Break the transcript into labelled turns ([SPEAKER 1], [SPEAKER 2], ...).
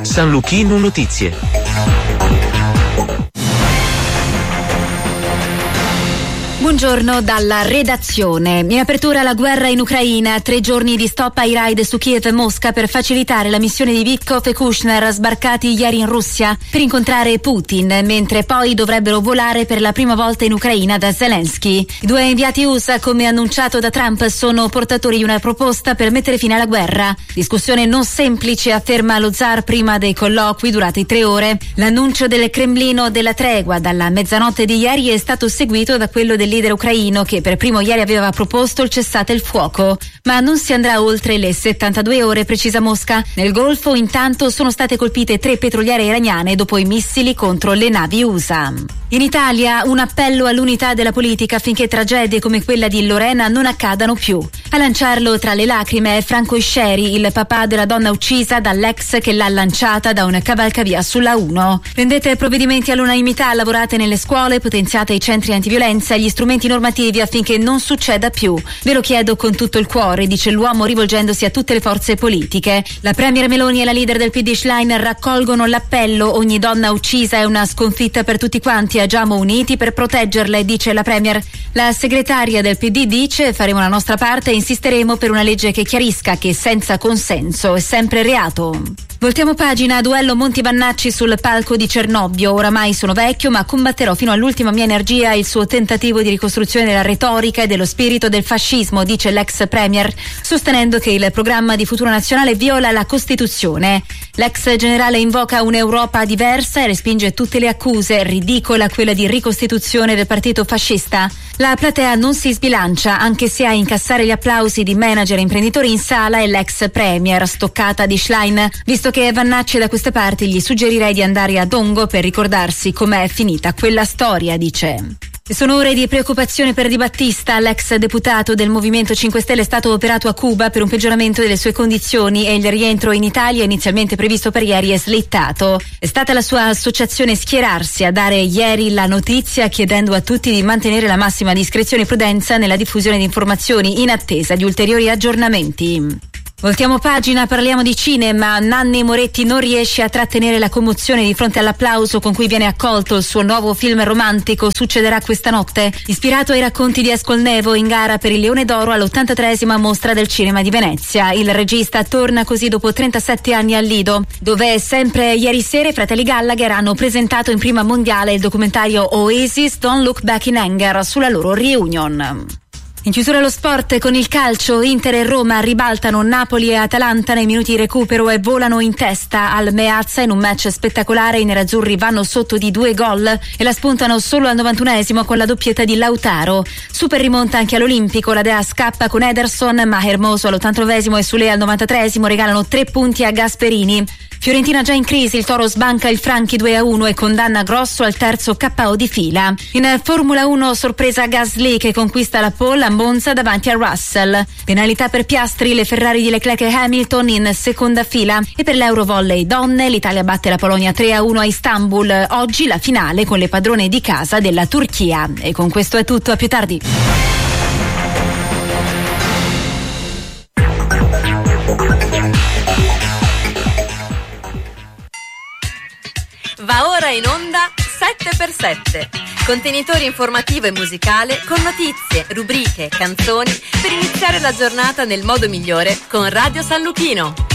[SPEAKER 1] San Luchino Notizie.
[SPEAKER 2] Buongiorno dalla redazione. In apertura la guerra in Ucraina, 3 giorni di stop ai raid su Kiev e Mosca per facilitare la missione di Witkoff e Kushner sbarcati ieri in Russia per incontrare Putin, mentre poi dovrebbero volare per la prima volta in Ucraina da Zelensky. I 2 inviati USA, come annunciato da Trump, sono portatori di una proposta per mettere fine alla guerra. Discussione non semplice, afferma lo zar prima dei colloqui durati 3 ore. L'annuncio del Cremlino della tregua dalla mezzanotte di ieri è stato seguito da quello del leader ucraino che per primo ieri aveva proposto il cessate il fuoco, ma non si andrà oltre le 72 ore, precisa Mosca. Nel Golfo intanto sono state colpite 3 petroliere iraniane dopo i missili contro le navi USA. In Italia un appello all'unità della politica affinché tragedie come quella di Lorena non accadano più. A lanciarlo tra le lacrime è Franco Isceri, il papà della donna uccisa dall'ex che l'ha lanciata da un cavalcavia sulla 1. Prendete provvedimenti all'unanimità, lavorate nelle scuole, potenziate i centri antiviolenza e gli strumenti normativi affinché non succeda più. Ve lo chiedo con tutto il cuore, dice l'uomo rivolgendosi a tutte le forze politiche. La premier Meloni e la leader del PD Schlein raccolgono l'appello: ogni donna uccisa è una sconfitta per tutti quanti, agiamo uniti per proteggerle, dice la premier. La segretaria del PD dice: faremo la nostra parte e insisteremo per una legge che chiarisca che senza consenso è sempre reato. Voltiamo pagina, duello Monti Vannacci sul palco di Cernobbio. Oramai sono vecchio ma combatterò fino all'ultima mia energia il suo tentativo di ricostruzione della retorica e dello spirito del fascismo, dice l'ex premier, sostenendo che il programma di Futuro Nazionale viola la Costituzione. L'ex generale invoca un'Europa diversa e respinge tutte le accuse, ridicola quella di ricostituzione del partito fascista. La platea non si sbilancia, anche se a incassare gli applausi di manager e imprenditori in sala è l'ex premier, stoccata di Schlein. Visto che Vannacci è da queste parti, gli suggerirei di andare a Dongo per ricordarsi com'è finita quella storia, dice. Sono ore di preoccupazione per Di Battista. L'ex deputato del Movimento 5 Stelle è stato operato a Cuba per un peggioramento delle sue condizioni e il rientro in Italia, inizialmente previsto per ieri, è slittato. È stata la sua associazione Schierarsi a dare ieri la notizia, chiedendo a tutti di mantenere la massima discrezione e prudenza nella diffusione di informazioni in attesa di ulteriori aggiornamenti. Voltiamo pagina, parliamo di cinema. Nanni Moretti non riesce a trattenere la commozione di fronte all'applauso con cui viene accolto il suo nuovo film romantico Succederà questa notte, ispirato ai racconti di Ascolnevo, in gara per il Leone d'Oro all'83esima Mostra del Cinema di Venezia. Il regista torna così dopo 37 anni al Lido, dove sempre ieri sera i fratelli Gallagher hanno presentato in prima mondiale il documentario Oasis Don't Look Back in Anger sulla loro reunion. In chiusura lo sport con il calcio. Inter e Roma ribaltano Napoli e Atalanta nei minuti di recupero e volano in testa al Meazza in un match spettacolare. I nerazzurri vanno sotto di 2 gol e la spuntano solo al 91esimo con la doppietta di Lautaro. Super rimonta anche all'Olimpico, la Dea scappa con Ederson, ma Hermoso all'89esimo e Sule al 93esimo regalano 3 punti a Gasperini. Fiorentina già in crisi, il Toro sbanca il Franchi 2-1 e condanna Grosso al terzo KO di fila. In Formula 1 sorpresa Gasly che conquista la pole a Monza davanti a Russell. Penalità per Piastri, le Ferrari di Leclerc e Hamilton in seconda fila. E per l'Eurovolley donne l'Italia batte la Polonia 3-1 a Istanbul. Oggi la finale con le padrone di casa della Turchia. E con questo è tutto, a più tardi.
[SPEAKER 3] Va ora in onda 7x7, contenitore informativo e musicale con notizie, rubriche, canzoni per iniziare la giornata nel modo migliore con Radio San Luchino.